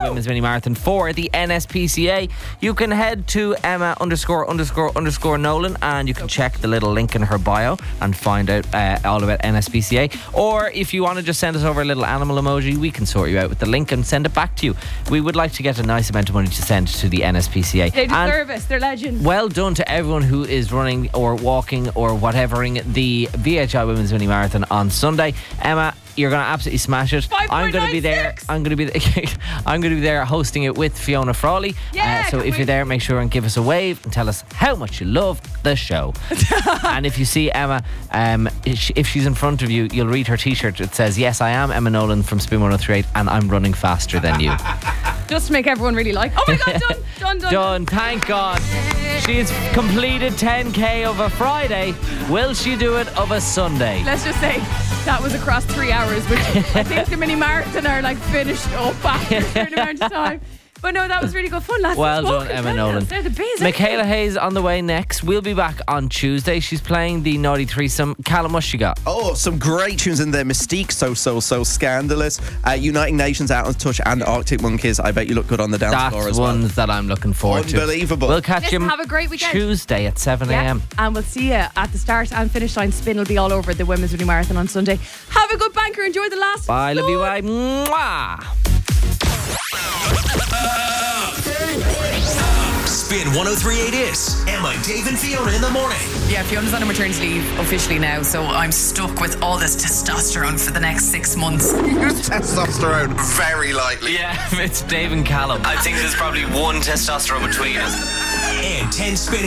Women's Mini Marathon for the NSPCA. You can head to Emma___Nolan and you can check the little link in her bio and find out all about NSPCA. Or if you want to just send us over a little animal emoji, we can sort you out with the link and send it back to you. We would like to get a nice amount of money to send to the NSPCA. They deserve it. They're legends. Well done to everyone who is running or walking or whatevering the VHI Women's Mini Marathon on Sunday. Emma, you're going to absolutely smash it. I'm going to be there. I'm going to be there hosting it with Fiona Frawley. So if you're there, make sure and give us a wave and tell us how much you love the show. And if you see Emma, if she's in front of you, you'll read her t-shirt. It says, "Yes, I am Emma Nolan from Spin 103.8 and I'm running faster than you." Just to make everyone really like. Oh my God, done. Thank God. She's completed 10k of a Friday. Will she do it of a Sunday? Let's just say that was across 3 hours, which I think the mini marathon are like finished up after a certain amount of time. But no, that was really good fun, lads. Well done, Emma Nolan. They're the bees. Michaela Hayes on the way next. We'll be back on Tuesday. She's playing the Naughty Threesome. Callum, what's she got? Oh, some great tunes in there. Mystique, So Scandalous. Uniting Nations, Out of Touch, and Arctic Monkeys. I bet you look good on the dance floor as well. That's ones that I'm looking forward to. Unbelievable. We'll catch you have a great weekend. Tuesday at 7 a.m. And we'll see you at the start and finish line. Spin will be all over the Women's Mini Marathon on Sunday. Have a good banker. Enjoy the last. Bye, love you, bye. Mwah. Spin 103.8 is Emma, Dave and Fiona in the morning. Yeah, Fiona's on a maternity leave officially now, so I'm stuck with all this testosterone for the next 6 months. Use testosterone very lightly. Yeah, it's Dave and Callum. I think there's probably one testosterone between us. And 10 spin